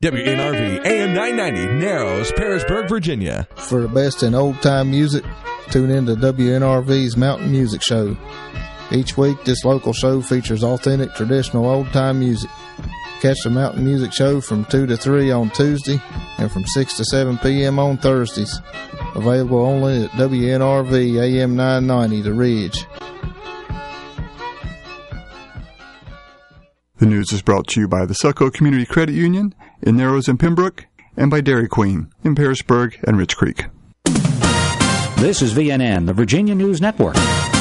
WNRV AM 990, Narrows, Parisburg, Virginia. For the best in old-time music, tune in to WNRV's Mountain Music Show. Each week, this local show features authentic, traditional old-time music. Catch the Mountain Music Show from 2 to 3 on Tuesday and from 6 to 7 p.m. on Thursdays. Available only at WNRV AM 990, The Ridge. The news is brought to you by the Selco Community Credit Union in Narrows and Pembroke, and by Dairy Queen in Parisburg and Rich Creek. This is VNN, the Virginia News Network.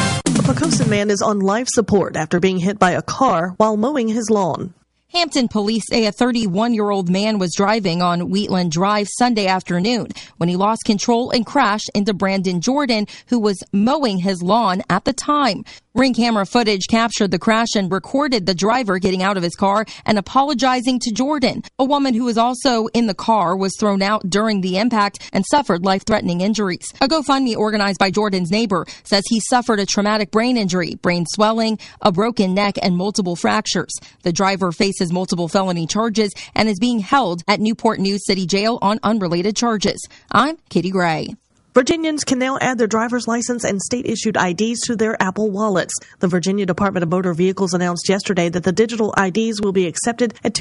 A Poquoson man is on life support after being hit by a car while mowing his lawn. Hampton police say a 31-year-old man was driving on Wheatland Drive Sunday afternoon when he lost control and crashed into Brandon Jordan, who was mowing his lawn at the time. Ring camera footage captured the crash and recorded the driver getting out of his car and apologizing to Jordan. A woman who was also in the car was thrown out during the impact and suffered life-threatening injuries. A GoFundMe organized by Jordan's neighbor says he suffered a traumatic brain injury, brain swelling, a broken neck, and multiple fractures. The driver faces multiple felony charges and is being held at Newport News City Jail on unrelated charges. I'm Katie Gray. Virginians can now add their driver's license and state-issued IDs to their Apple wallets. The Virginia Department of Motor Vehicles announced yesterday that the digital IDs will be accepted at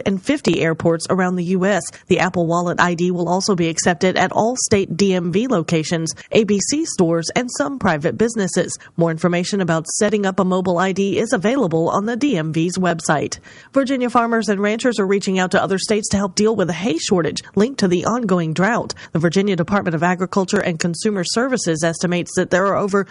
250 airports around the U.S. The Apple Wallet ID will also be accepted at all state DMV locations, ABC stores, and some private businesses. More information about setting up a mobile ID is available on the DMV's website. Virginia farmers and ranchers are reaching out to other states to help deal with a hay shortage linked to the ongoing drought. The Virginia Department of Agriculture and Consumer Services estimates that there are over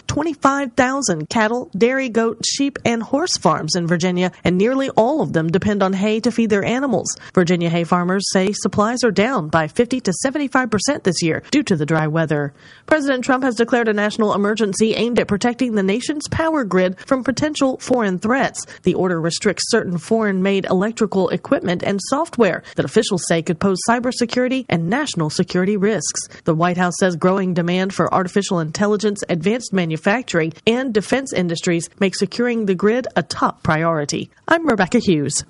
25,000 cattle, dairy, goat, sheep, and horse farms in Virginia, and nearly all of them depend on hay to feed their animals. Virginia hay farmers say supplies are down by 50 to 75% this year due to the dry weather. President Trump has declared a national emergency aimed at protecting the nation's power grid from potential foreign threats. The order restricts certain foreign-made electrical equipment and software that officials say could pose cybersecurity and national security risks. The White House says growing demand for artificial intelligence, advanced manufacturing, and defense industries make securing the grid a top priority. I'm Rebecca Hughes.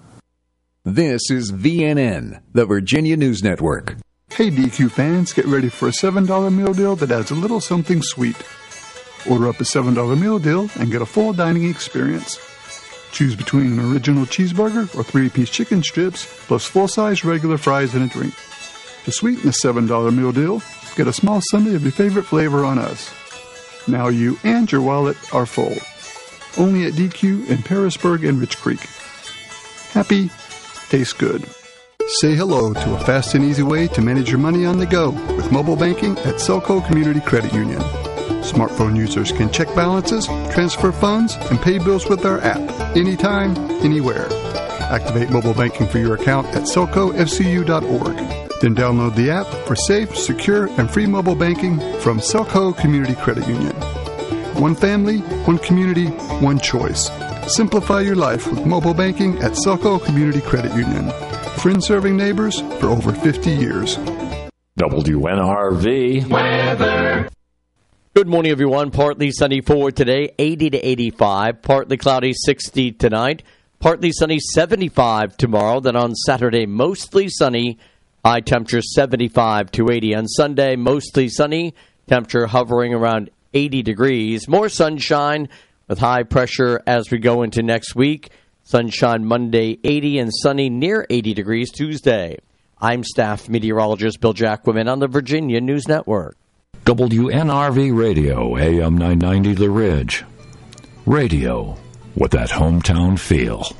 This is VNN, the Virginia News Network. Hey DQ fans, get ready for a $7 meal deal that adds a little something sweet. Order up a $7 meal deal and get a full dining experience. Choose between an original cheeseburger or 3-piece chicken strips, plus full-size regular fries and a drink. To sweeten the $7 meal deal, get a small sundae of your favorite flavor on us. Now you and your wallet are full. Only at DQ in Parisburg and Rich Creek. Happy, tastes good. Say hello to a fast and easy way to manage your money on the go with mobile banking at Selco Community Credit Union. Smartphone users can check balances, transfer funds, and pay bills with our app anytime, anywhere. Activate mobile banking for your account at selcofcu.org. Then download the app for safe, secure, and free mobile banking from Selco Community Credit Union. One family, one community, one choice. Simplify your life with mobile banking at Selco Community Credit Union. Friends serving neighbors for over 50 years. WNRV weather. Good morning, everyone. Partly sunny for today, 80 to 85. Partly cloudy, 60 tonight. Partly sunny, 75 tomorrow. Then on Saturday, mostly sunny. High temperature 75 to 80. On Sunday, mostly sunny. Temperature hovering around 80 degrees. More sunshine with high pressure as we go into next week. Sunshine Monday, 80, and sunny near 80 degrees Tuesday. I'm staff meteorologist Bill Jacquemin on the Virginia News Network. WNRV Radio, AM 990 The Ridge. Radio with that hometown feel.